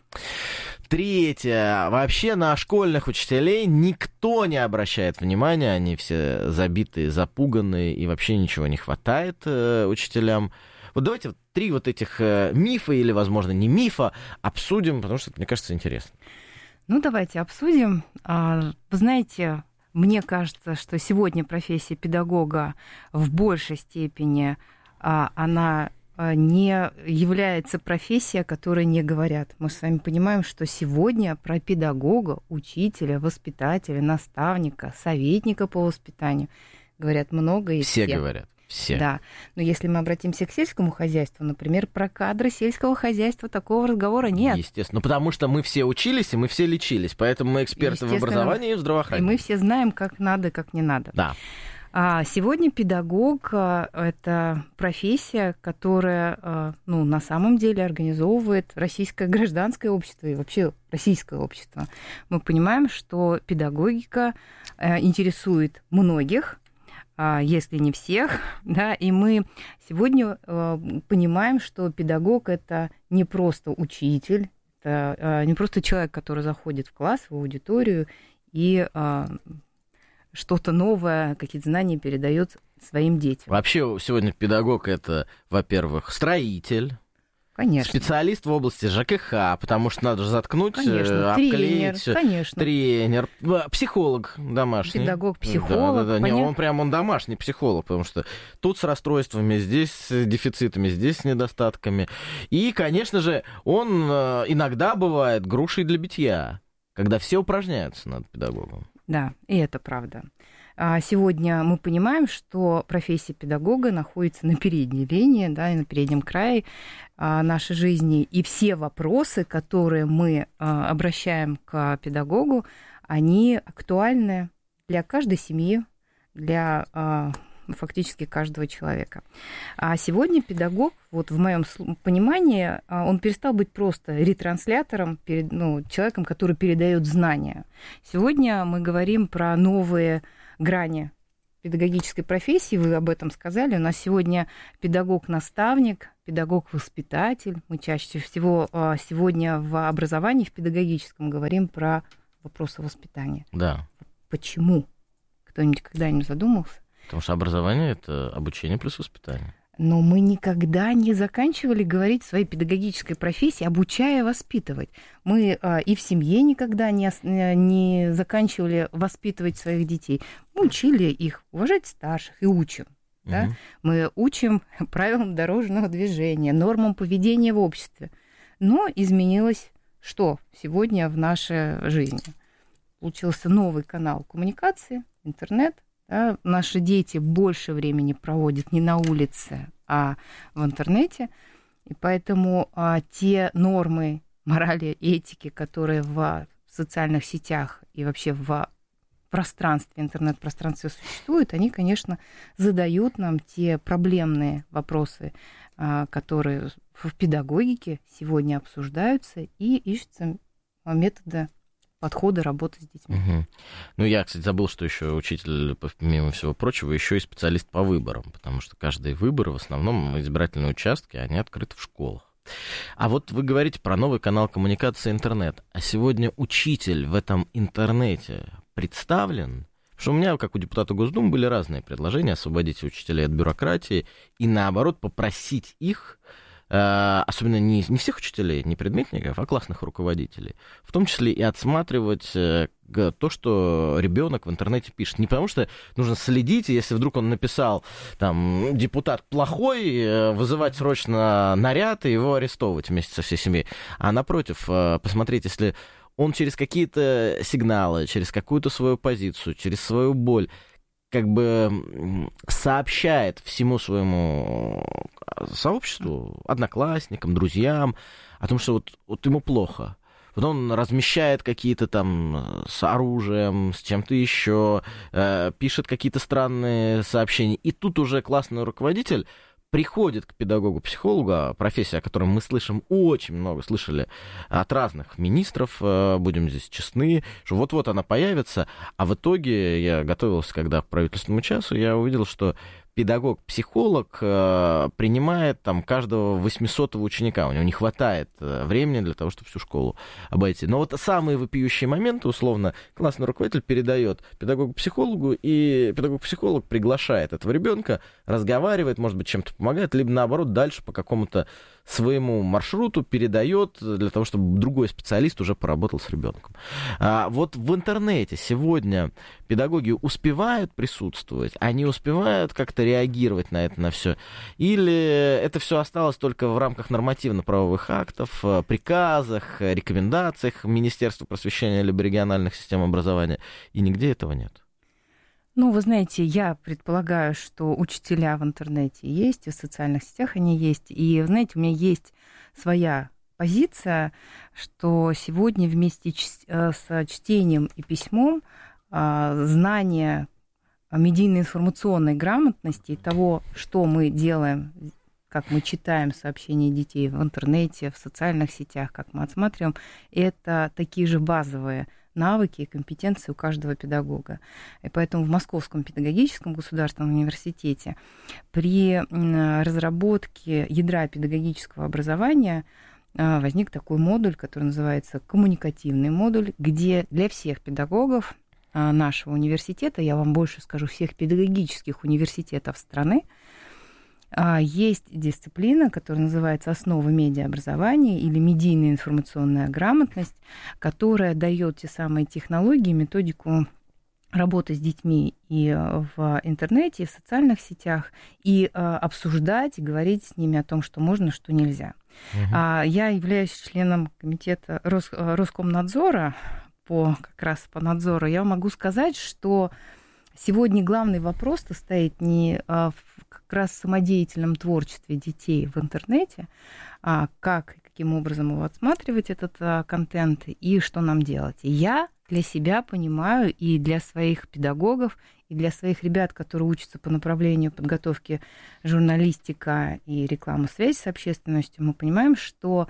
Третье. Вообще на школьных учителей никто не обращает внимания. Они все забитые, запуганные, и вообще ничего не хватает учителям. Вот давайте три вот этих мифа, или, возможно, не мифа, обсудим, потому что это, мне кажется, интересно. Ну, давайте обсудим. Вы знаете, мне кажется, что сегодня профессия педагога в большей степени, она не является профессией, о которой не говорят. Мы с вами понимаем, что сегодня про педагога, учителя, воспитателя, наставника, советника по воспитанию говорят много и все. Все говорят. Все. Да. Но если мы обратимся к сельскому хозяйству, например, про кадры сельского хозяйства такого разговора нет. Естественно. Ну, потому что мы все учились, и мы все лечились. Поэтому мы эксперты в образовании и в здравоохранении. И мы все знаем, как надо, как не надо. Да. Сегодня педагог – это профессия, которая, на самом деле организовывает российское гражданское общество и вообще российское общество. Мы понимаем, что педагогика интересует многих, если не всех, да, и мы сегодня понимаем, что педагог – это не просто учитель, это не просто человек, который заходит в класс, в аудиторию и что-то новое, какие-то знания передает своим детям. Вообще сегодня педагог — это, во-первых, строитель, конечно, специалист в области ЖКХ, потому что надо же заткнуть, конечно, обклеить. Тренер, психолог домашний. Педагог-психолог. Да. Он домашний психолог, потому что тут с расстройствами, здесь с дефицитами, здесь с недостатками. И, конечно же, он иногда бывает грушей для битья, когда все упражняются над педагогом. Да, и это правда. Сегодня мы понимаем, что профессия педагога находится на передней линии, да, и на переднем крае нашей жизни. И все вопросы, которые мы обращаем к педагогу, они актуальны для каждой семьи, для фактически каждого человека. А сегодня педагог, вот в моем понимании, он перестал быть просто ретранслятором, человеком, который передает знания. Сегодня мы говорим про новые грани педагогической профессии, вы об этом сказали. У нас сегодня педагог-наставник, педагог-воспитатель. Мы чаще всего сегодня в образовании, в педагогическом, говорим про вопросы воспитания. Да. Почему? Кто-нибудь когда-нибудь задумался? Потому что образование — это обучение плюс воспитание. Но мы никогда не заканчивали говорить в своей педагогической профессии, обучая воспитывать. Мы и в семье никогда не заканчивали воспитывать своих детей. Мы учили их уважать старших и учим. Да? Мы учим правилам дорожного движения, нормам поведения в обществе. Но изменилось что сегодня в нашей жизни? Получился новый канал коммуникации, интернет. Да, наши дети больше времени проводят не на улице, а в интернете. И поэтому те нормы морали и этики, которые в социальных сетях и вообще в пространстве, интернет-пространстве существуют, они, конечно, задают нам те проблемные вопросы, которые в педагогике сегодня обсуждаются, и ищутся методы подходы работы с детьми. Ну, я, кстати, забыл, что еще учитель, помимо всего прочего, еще и специалист по выборам, потому что каждые выборы, в основном избирательные участки, они открыты в школах. А вот вы говорите про новый канал коммуникации интернет. А сегодня учитель в этом интернете представлен? Потому что у меня, как у депутата Госдумы, были разные предложения: освободить учителей от бюрократии и, наоборот, попросить их, особенно не всех учителей, не предметников, а классных руководителей, в том числе и отсматривать то, что ребенок в интернете пишет. Не потому что нужно следить, если вдруг он написал, там, депутат плохой, вызывать срочно наряд и его арестовывать вместе со всей семьей, а напротив, посмотреть, если он через какие-то сигналы, через какую-то свою позицию, через свою боль как бы сообщает всему своему сообществу, одноклассникам, друзьям о том, что вот ему плохо. Вот он размещает какие-то там с оружием, с чем-то еще, пишет какие-то странные сообщения. И тут уже классный руководитель приходит к педагогу-психологу, профессия, о которой мы слышим очень много, слышали от разных министров, будем здесь честны, что вот-вот она появится, а в итоге я готовился, когда к правительственному часу, я увидел, что педагог-психолог принимает там каждого 800-го ученика. У него не хватает времени для того, чтобы всю школу обойти. Но вот самые вопиющие моменты, условно, классный руководитель передает педагогу-психологу, и педагог-психолог приглашает этого ребенка, разговаривает, может быть, чем-то помогает, либо наоборот дальше по какому-то своему маршруту передает для того, чтобы другой специалист уже поработал с ребенком. Вот в интернете сегодня педагоги успевают присутствовать, они успевают как-то реагировать на это, на все, или это все осталось только в рамках нормативно-правовых актов, приказах, рекомендациях Министерства просвещения либо региональных систем образования, и нигде этого нет? Ну, вы знаете, я предполагаю, что учителя в интернете есть, и в социальных сетях они есть. И, знаете, у меня есть своя позиция, что сегодня вместе с чтением и письмом знание медийно-информационной грамотности и того, что мы делаем, как мы читаем сообщения детей в интернете, в социальных сетях, как мы отсматриваем, это такие же базовые навыки и компетенции у каждого педагога. И поэтому в Московском педагогическом государственном университете при разработке ядра педагогического образования возник такой модуль, который называется коммуникативный модуль, где для всех педагогов нашего университета, я вам больше скажу, всех педагогических университетов страны, есть дисциплина, которая называется «Основы медиаобразования» или «Медийная информационная грамотность», которая дает те самые технологии, методику работы с детьми и в интернете, и в социальных сетях, и обсуждать, и говорить с ними о том, что можно, что нельзя. Я являюсь членом комитета Роскомнадзора как раз по надзору. Я могу сказать, что сегодня главный вопрос-то стоит не как раз в самодеятельном творчестве детей в интернете, а каким образом его отсматривать, этот контент, и что нам делать. И я для себя понимаю, и для своих педагогов, и для своих ребят, которые учатся по направлению подготовки журналистика и реклама, связь с общественностью, мы понимаем, что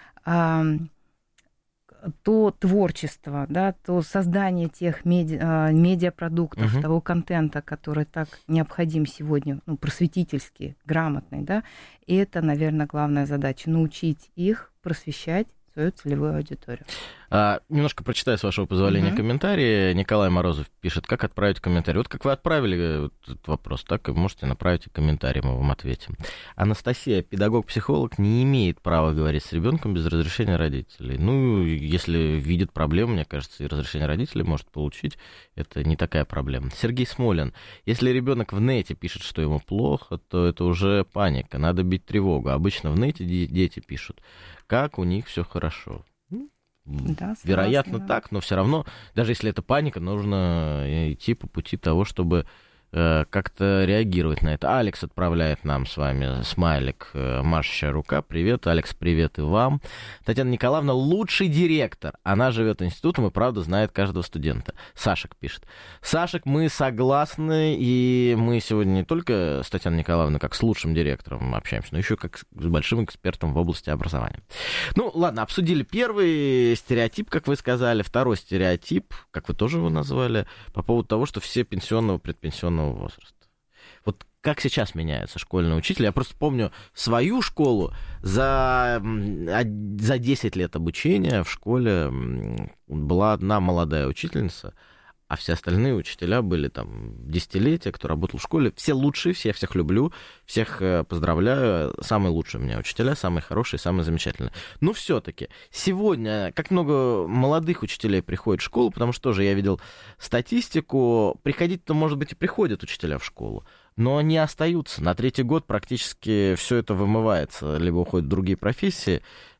то творчество, да, то создание тех медиапродуктов, того контента, который так необходим сегодня, ну, просветительский, грамотный, да, и это, наверное, главная задача — научить их просвещать свою целевую аудиторию. Немножко прочитаю, с вашего позволения, комментарии. Николай Морозов пишет, как отправить комментарий. Вот как вы отправили этот вопрос, так и можете направить комментарий, мы вам ответим. Анастасия, педагог-психолог, не имеет права говорить с ребенком без разрешения родителей. Ну, если видит проблему, мне кажется, и разрешение родителей может получить. Это не такая проблема. Сергей Смолин, если ребенок в нете пишет, что ему плохо, то это уже паника, надо бить тревогу. Обычно в нете дети пишут, как у них все хорошо. Да, вероятно, так, но все равно, даже если это паника, нужно идти по пути того, чтобы как-то реагировать на это. Алекс отправляет нам с вами смайлик, машущая рука. Привет, Алекс, привет и вам. Татьяна Николаевна лучший директор. Она живет институтом и, правда, знает каждого студента. Сашек пишет. Сашек, мы согласны, и мы сегодня не только с Татьяной Николаевной как с лучшим директором общаемся, но еще как с большим экспертом в области образования. Ну, ладно, обсудили первый стереотип, как вы сказали, второй стереотип, как вы тоже его назвали, по поводу того, что все пенсионного, предпенсионного возраста. Вот как сейчас меняется школьный учитель? Я просто помню свою школу за 10 лет обучения в школе была одна молодая учительница, а все остальные учителя были там десятилетия, кто работал в школе. Все лучшие, я всех люблю, всех поздравляю. Самые лучшие у меня учителя, самые хорошие, самые замечательные. Но все-таки сегодня, как много молодых учителей приходит в школу, потому что тоже я видел статистику, приходить-то, может быть, и приходят учителя в школу, но они остаются. На третий год практически все это вымывается. Либо уходят в другие профессии,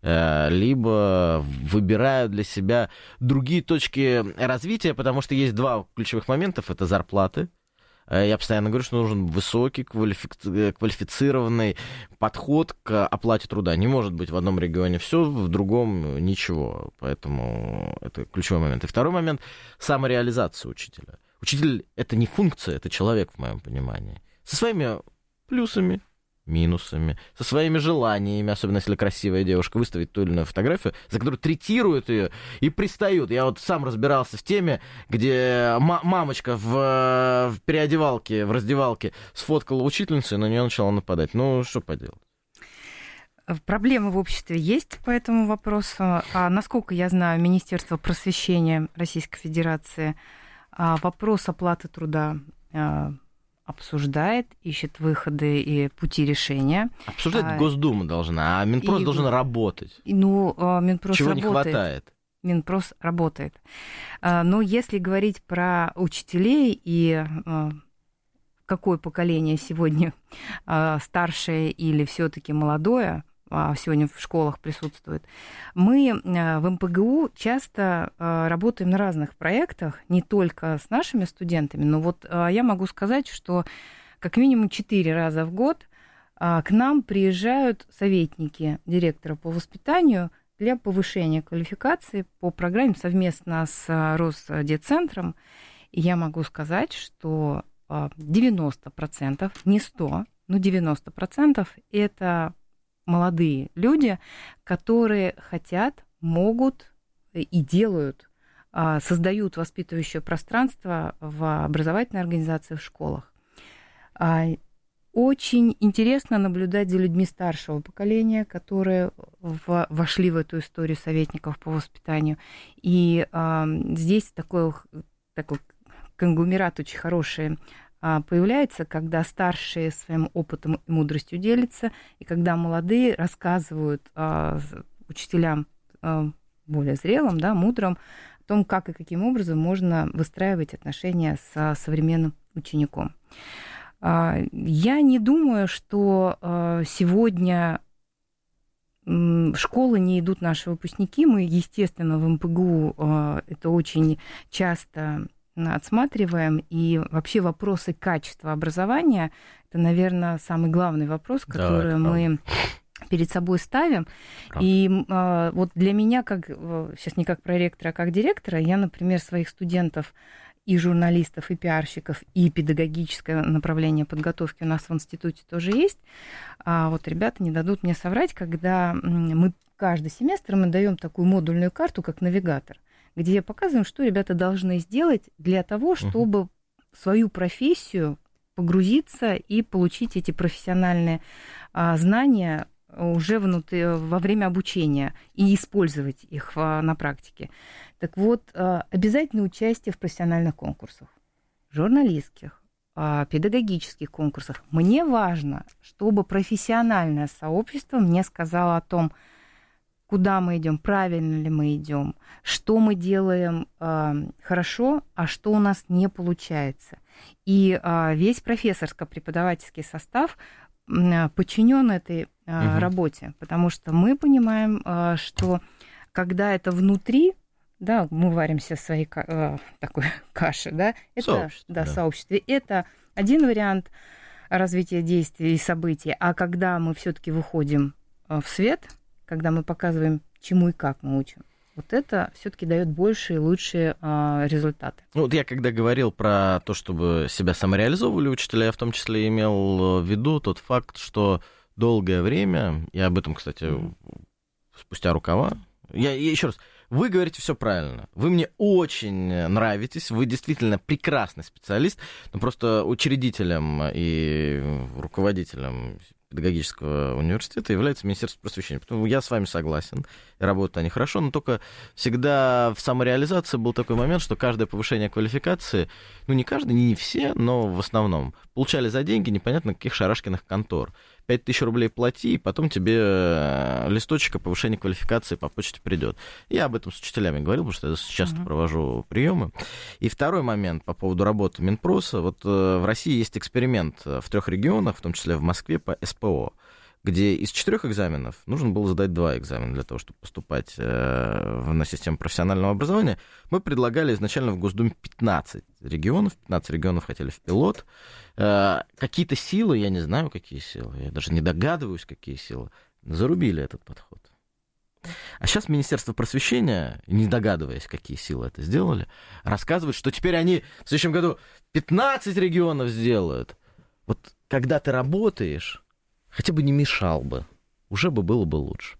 либо выбирают для себя другие точки развития, потому что есть два ключевых момента. Это зарплаты. Я постоянно говорю, что нужен высокий, квалифицированный подход к оплате труда. Не может быть в одном регионе все, в другом ничего. Поэтому это ключевой момент. И второй момент – самореализация учителя. Учитель – это не функция, это человек, в моем понимании. Со своими плюсами, минусами, со своими желаниями, особенно если красивая девушка выставит ту или иную фотографию, за которую третируют ее и пристают. Я вот сам разбирался в теме, где мамочка в переодевалке, в раздевалке сфоткала учительницу, и на нее начала нападать. Ну, что поделать? Проблемы в обществе есть по этому вопросу. А насколько я знаю, Министерство просвещения Российской Федерации вопрос оплаты труда обсуждает, ищет выходы и пути решения. Обсуждать Госдума должна, а Минпрос должен работать. Ну, Минпрос чего работает. Не хватает? Минпрос работает. Но если говорить про учителей и какое поколение сегодня старшее или все-таки молодое, сегодня в школах присутствует. Мы в МПГУ часто работаем на разных проектах, не только с нашими студентами, но вот я могу сказать, что как минимум 4 раза в год к нам приезжают советники директора по воспитанию для повышения квалификации по программе совместно с Росдетцентром. И я могу сказать, что 90%, не 100%, но 90% это молодые люди, которые хотят, могут и делают, создают воспитывающее пространство в образовательной организации в школах. Очень интересно наблюдать за людьми старшего поколения, которые вошли в эту историю советников по воспитанию. И здесь такой конгломерат очень хороший появляется, когда старшие своим опытом и мудростью делятся, и когда молодые рассказывают учителям более зрелым, да, мудрым, о том, как и каким образом можно выстраивать отношения с современным учеником. Я не думаю, что сегодня в школы не идут наши выпускники. Мы, естественно, в МПГУ это очень часто отсматриваем. И вообще вопросы качества образования – это, наверное, самый главный вопрос, который мы перед собой ставим. И вот для меня, сейчас не как проректора, а как директора, я, например, своих студентов и журналистов, и пиарщиков, и педагогическое направление подготовки у нас в институте тоже есть. А вот ребята не дадут мне соврать, когда мы каждый семестр мы даем такую модульную карту, как навигатор, где показываем, что ребята должны сделать для того, чтобы свою профессию погрузиться и получить эти профессиональные знания уже во время обучения и использовать их на практике. Так вот, обязательно участие в профессиональных конкурсах, журналистских, педагогических конкурсах. Мне важно, чтобы профессиональное сообщество мне сказало о том, куда мы идем, правильно ли мы идем, что мы делаем хорошо, а что у нас не получается. И весь профессорско-преподавательский состав подчинен этой работе, потому что мы понимаем, что когда это внутри, да, мы варимся в своей такой каше, да, это сообществе. Это один вариант развития действий и событий, а когда мы все-таки выходим в свет, когда мы показываем, чему и как мы учим, вот это все-таки дает большие и лучшие результаты. Ну, вот я когда говорил про то, чтобы себя самореализовывали учителя, я в том числе имел в виду тот факт, что долгое время, и об этом, кстати, спустя рукава, я еще раз, вы говорите все правильно, вы мне очень нравитесь, вы действительно прекрасный специалист, но просто учредителем и руководителем педагогического университета является Министерство просвещения. Поэтому я с вами согласен, работают они хорошо, но только всегда в самореализации был такой момент, что каждое повышение квалификации, ну не каждый, не все, но в основном, получали за деньги непонятно каких шарашкиных контор. 5000 рублей плати, и потом тебе листочек о повышении квалификации по почте придет. Я об этом с учителями говорил, потому что я часто провожу приемы. И второй момент по поводу работы Минпроса. Вот в России есть эксперимент в 3 регионах, в том числе в Москве, по СПО, где из 4 экзаменов нужно было сдать 2 экзамена для того, чтобы поступать на систему профессионального образования. Мы предлагали изначально в Госдуме 15 регионов. 15 регионов хотели в пилот. Какие-то силы, я не знаю, какие силы, я даже не догадываюсь, какие силы, зарубили этот подход. А сейчас Министерство просвещения, не догадываясь, какие силы это сделали, рассказывает, что теперь они в следующем году 15 регионов сделают. Вот когда ты работаешь, хотя бы не мешал бы, уже бы было бы лучше.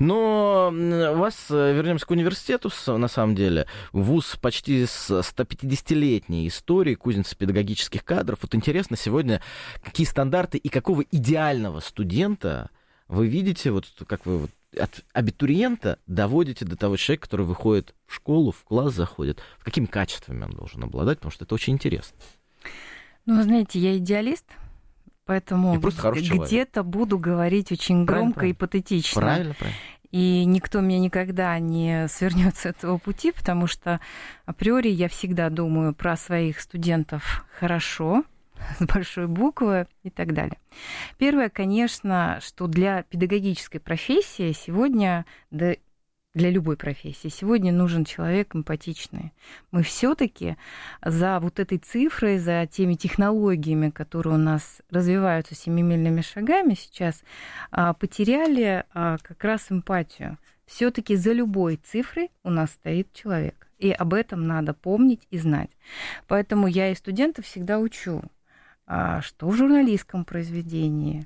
Но у вас, вернемся к университету, на самом деле, вуз почти с 150-летней историей, кузница педагогических кадров. Вот интересно сегодня, какие стандарты и какого идеального студента вы видите, вот как вы вот от абитуриента доводите до того человека, который выходит в школу, в класс заходит, какими качествами он должен обладать, потому что это очень интересно. Ну, знаете, я идеалист. Поэтому где-то буду говорить очень громко и патетично. Правильно. И никто меня никогда не свернет с этого пути, потому что априори я всегда думаю про своих студентов хорошо, с большой буквы и так далее. Первое, конечно, что для педагогической профессии сегодня, да, для любой профессии, сегодня нужен человек эмпатичный. Мы все-таки за вот этой цифрой, за теми технологиями, которые у нас развиваются семимильными шагами сейчас, потеряли как раз эмпатию. Все-таки за любой цифрой у нас стоит человек. И об этом надо помнить и знать. Поэтому я и студентов всегда учу, что в журналистском произведении,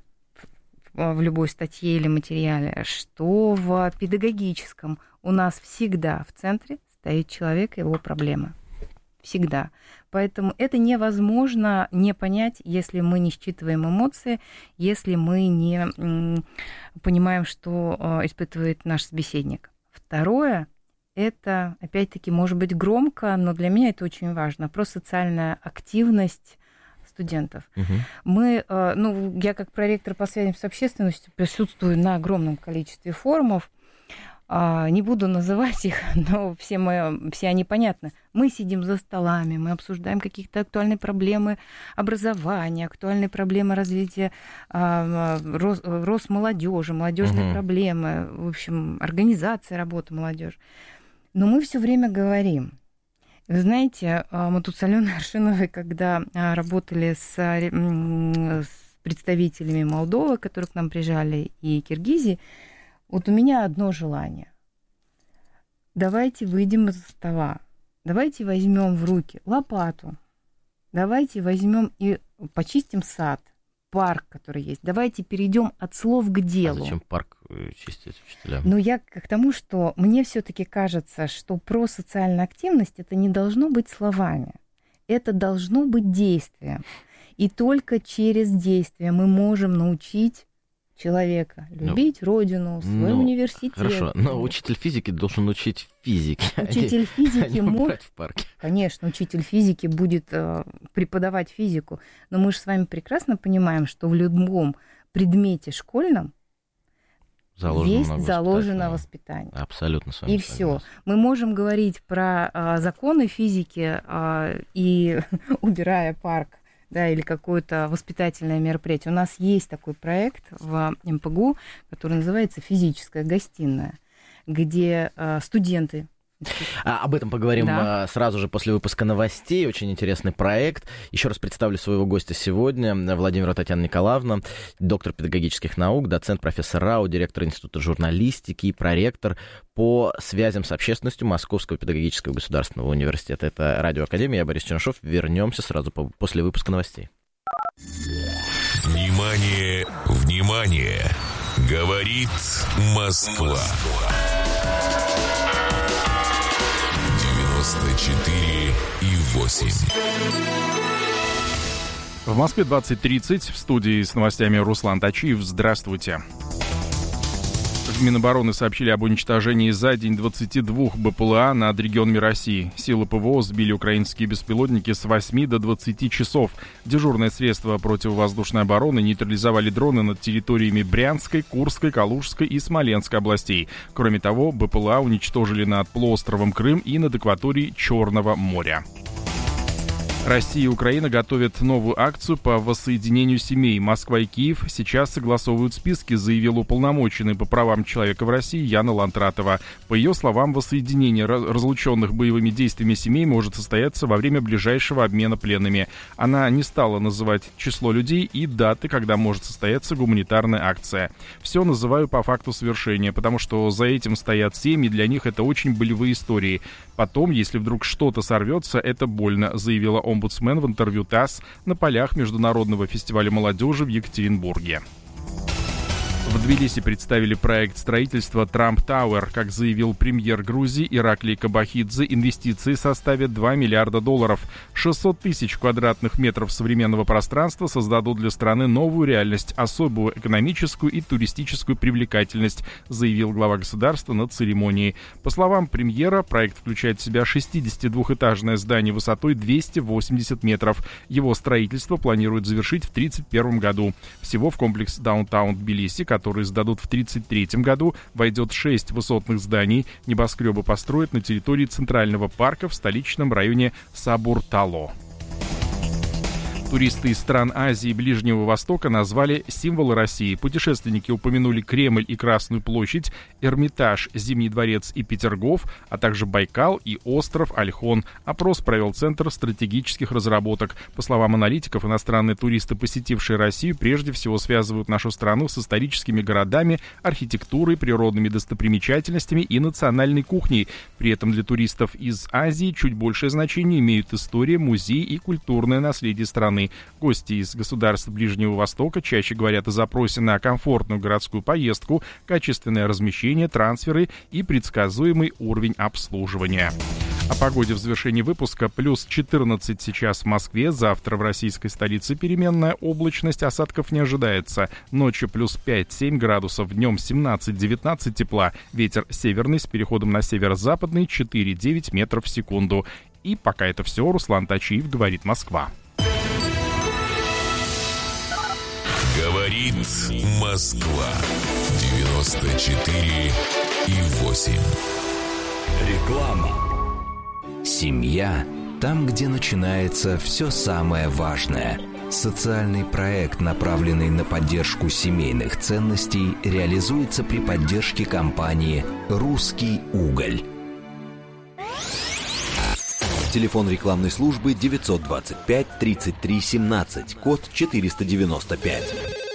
в любой статье или материале, что в педагогическом, у нас всегда в центре стоит человек и его проблемы. Всегда. Поэтому это невозможно не понять, если мы не считываем эмоции, если мы не понимаем, что испытывает наш собеседник. Второе, это, опять-таки, может быть громко, но для меня это очень важно, про социальную активность студентов. Мы, я как проректор по связям с общественностью присутствую на огромном количестве форумов. Не буду называть их, но все они понятны. Мы сидим за столами, мы обсуждаем какие-то актуальные проблемы образования, актуальные проблемы развития, рост молодежи, молодежные проблемы, в общем, организация работы молодежи. Но мы все время говорим. Вы знаете, мы тут с Аленой Аршиновой, когда работали с представителями Молдовы, которые к нам приезжали, и Киргизии, вот у меня одно желание. Давайте выйдем из стола, давайте возьмем в руки лопату, давайте возьмем и почистим сад, парк, который есть. Давайте перейдем от слов к делу. А зачем парк чистить учителям? Но я к тому, что мне все-таки кажется, что про социальную активность это не должно быть словами, это должно быть действием. И только через действие мы можем научить человека любить родину, свой университет. Хорошо, но учитель физики должен учить физике. Учитель физики может... в парке. Конечно, учитель физики будет преподавать физику, но мы же с вами прекрасно понимаем, что в любом предмете школьном заложено воспитание. Абсолютно с вами и все. Мы можем говорить про законы физики и убирая парк, да, или какое-то воспитательное мероприятие. У нас есть такой проект в МПГУ, который называется «Физическая гостиная», где студенты... Об этом поговорим сразу же после выпуска новостей. Очень интересный проект. Еще раз представлю своего гостя сегодня. Владимира Татьяна Николаевна, доктор педагогических наук, доцент, профессор РАУ, директор Института журналистики и проректор по связям с общественностью Московского педагогического государственного университета. Это Радио Академия. Я Борис Чернышов. Вернемся сразу после выпуска новостей. Внимание, внимание! Говорит Москва. 94,8. В Москве 20:30. В студии с новостями Руслан Тачиев. Здравствуйте. В Минобороны сообщили об уничтожении за день 22 БПЛА над регионами России. Силы ПВО сбили украинские беспилотники с 8 до 20 часов. Дежурные средства противовоздушной обороны нейтрализовали дроны над территориями Брянской, Курской, Калужской и Смоленской областей. Кроме того, БПЛА уничтожили над полуостровом Крым и над акваторией Черного моря. Россия и Украина готовят новую акцию по воссоединению семей. Москва и Киев сейчас согласовывают списки, заявила уполномоченный по правам человека в России Яна Лантратова. По ее словам, воссоединение разлученных боевыми действиями семей может состояться во время ближайшего обмена пленными. Она не стала называть число людей и даты, когда может состояться гуманитарная акция. Все называю по факту совершения, потому что за этим стоят семьи, для них это очень болевые истории. Потом, если вдруг что-то сорвется, это больно, заявила омбудсмен в интервью ТАСС на полях Международного фестиваля молодежи в Екатеринбурге. В Тбилиси представили проект строительства Трамп Тауэр. Как заявил премьер Грузии Ираклий Кабахидзе, инвестиции составят $2 миллиарда. 600 тысяч квадратных метров современного пространства создадут для страны новую реальность, особую экономическую и туристическую привлекательность, заявил глава государства на церемонии. По словам премьера, проект включает в себя 62-этажное здание высотой 280 метров. Его строительство планируют завершить в 2031 году. Всего в комплекс Даунтаун Тбилиси, которые сдадут в 1933 году, войдет 6 высотных зданий. Небоскребы построят на территории Центрального парка в столичном районе Сабуртало. Туристы из стран Азии и Ближнего Востока назвали символы России. Путешественники упомянули Кремль и Красную площадь, Эрмитаж, Зимний дворец и Петергоф, а также Байкал и остров Ольхон. Опрос провел Центр стратегических разработок. По словам аналитиков, иностранные туристы, посетившие Россию, прежде всего связывают нашу страну с историческими городами, архитектурой, природными достопримечательностями и национальной кухней. При этом для туристов из Азии чуть большее значение имеют история, музей и культурное наследие страны. Гости из государств Ближнего Востока чаще говорят о запросе на комфортную городскую поездку, качественное размещение, трансферы и предсказуемый уровень обслуживания. О погоде в завершении выпуска. Плюс 14 сейчас в Москве, завтра в российской столице переменная облачность, осадков не ожидается. Ночью плюс 5-7 градусов, днем 17-19 тепла. Ветер северный с переходом на северо-западный 4-9 метров в секунду. И пока это все, Руслан Тачиев, говорит Москва. Говорит Москва. 94,8. Реклама. Семья – там, где начинается все самое важное. Социальный проект, направленный на поддержку семейных ценностей, реализуется при поддержке компании «Русский уголь». Телефон рекламной службы 925-33-17, код 495.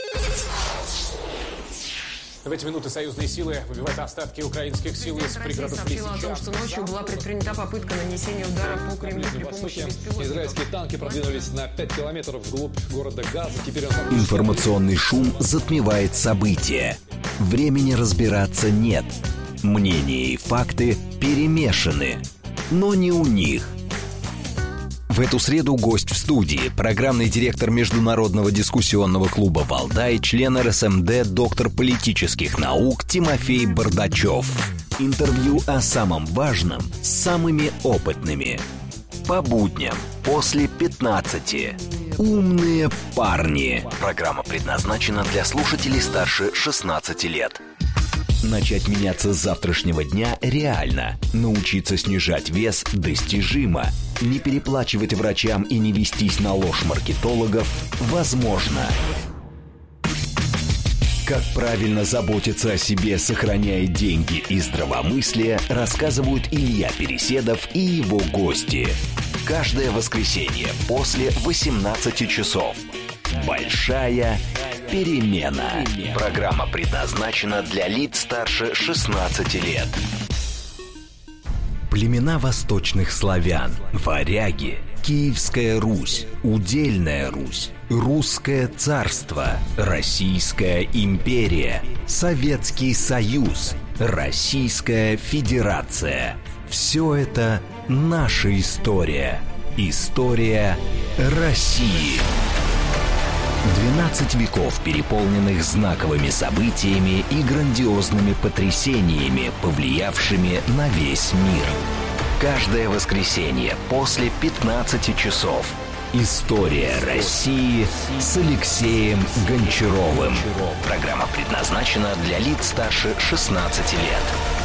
В эти минуты союзные силы выбивают остатки украинских сил из пригородов Лисича. О том, что ночью была предпринята попытка нанесения удара по Кремлю при помощи беспилотников. Израильские танки продвинулись на 5 километров вглубь города Газа. Теперь Информационный шум затмевает события. Времени разбираться нет. Мнения и факты перемешаны. Но не у них. В эту среду гость в студии, программный директор Международного дискуссионного клуба «Валдай», член РСМД, доктор политических наук Тимофей Бардачев. Интервью о самом важном с самыми опытными. По будням после 15. «Умные парни». Программа предназначена для слушателей старше 16 лет. Начать меняться с завтрашнего дня реально. Научиться снижать вес достижимо. Не переплачивать врачам и не вестись на ложь маркетологов возможно. Как правильно заботиться о себе, сохраняя деньги и здравомыслие, рассказывают Илья Переседов и его гости. Каждое воскресенье после 18 часов. Большая перемена. Программа предназначена для лиц старше 16 лет. Племена восточных славян, варяги, Киевская Русь, Удельная Русь, Русское царство, Российская империя, Советский Союз, Российская Федерация. Все это наша история. История России. 12 веков, переполненных знаковыми событиями и грандиозными потрясениями, повлиявшими на весь мир. Каждое воскресенье после 15 часов. История России с Алексеем Гончаровым. Программа предназначена для лиц старше 16 лет.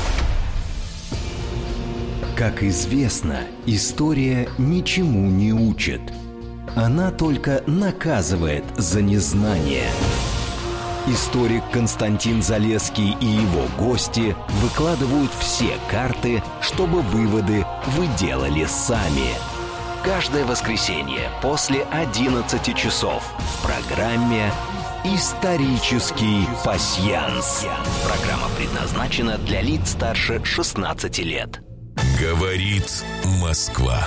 Как известно, история ничему не учит. Она только наказывает за незнание. Историк Константин Залесский и его гости выкладывают все карты, чтобы выводы вы делали сами. Каждое воскресенье после 11 часов в программе «Исторический пасьянс». Программа предназначена для лиц старше 16 лет. Говорит Москва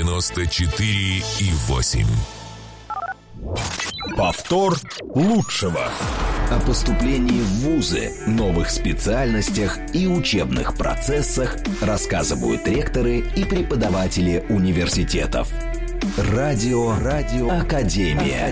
94,8. Повтор лучшего. О поступлении в вузы, новых специальностях и учебных процессах рассказывают ректоры и преподаватели университетов. Радио Академия.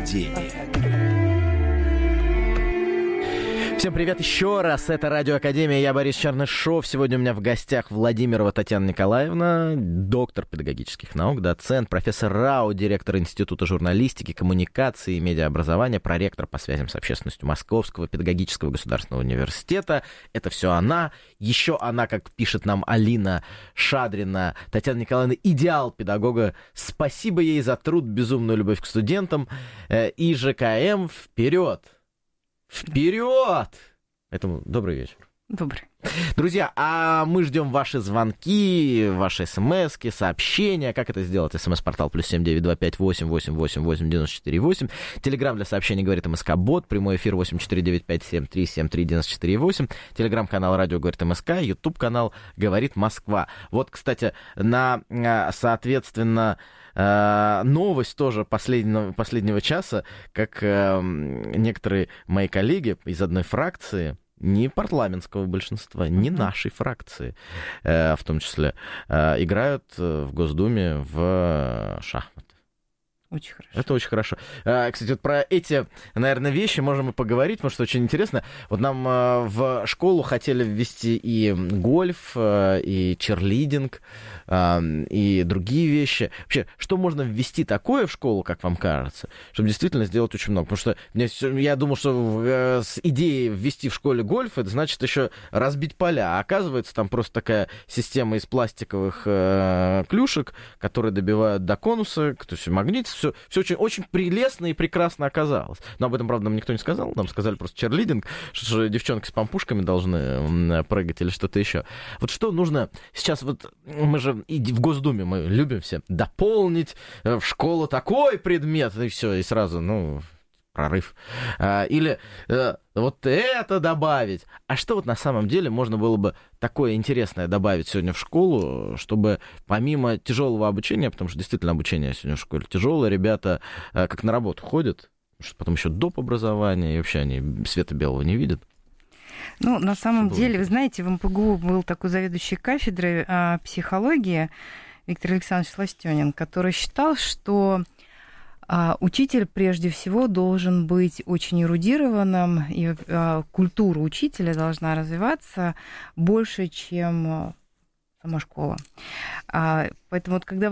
Всем привет еще раз, это Радио Академия, я Борис Чернышов. Сегодня у меня в гостях Владимирова Татьяна Николаевна, доктор педагогических наук, доцент, профессор РАО, директор Института журналистики, коммуникации и медиаобразования, проректор по связям с общественностью Московского педагогического государственного университета. Это все она. Еще она, как пишет нам Алина Шадрина, Татьяна Николаевна, идеал педагога. Спасибо ей за труд, безумную любовь к студентам. И ЖКМ вперед! Вперед! Поэтому добрый вечер. Добрый. Друзья, а мы ждем ваши звонки, ваши смски, сообщения. Как это сделать? СМС-портал +7 925 888 8948. Телеграм для сообщений говорит МСК-бот. Прямой эфир 8495 7373 94,8. Телеграм-канал радио говорит МСК. Ютуб-канал говорит Москва. Вот, кстати, соответственно, новость тоже последнего часа, как некоторые мои коллеги из одной фракции, не парламентского большинства, не нашей фракции, в том числе, играют в Госдуме в шахматы. Очень хорошо. Это очень хорошо. Кстати, вот про эти, наверное, вещи можем и поговорить, потому что очень интересно. Вот нам в школу хотели ввести и гольф, и черлидинг, и другие вещи. Вообще, что можно ввести такое в школу, как вам кажется, чтобы действительно сделать очень много? Потому что я думал, что с идеей ввести в школе гольф, это значит еще разбить поля. А оказывается, там просто такая система из пластиковых клюшек, которые добивают до конуса, то есть магнит все очень, очень прелестно и прекрасно оказалось. Но об этом, правда, нам никто не сказал. Нам сказали просто черлидинг, что девчонки с пампушками должны прыгать или что-то еще. Вот что нужно сейчас, вот мы же и в Госдуме мы любим все дополнить в школу такой предмет, и все, и сразу, прорыв. Или вот это добавить. А что вот на самом деле можно было бы такое интересное добавить сегодня в школу, чтобы помимо тяжелого обучения, потому что действительно обучение сегодня в школе тяжелое, ребята как на работу ходят, что потом еще доп. Образование, и вообще они света белого не видят. На самом деле, вы знаете, в МПГУ был такой заведующий кафедрой психологии Виктор Александрович Сластёнин, который считал, что учитель прежде всего должен быть очень эрудированным, и культура учителя должна развиваться больше, чем сама школа. Поэтому вот когда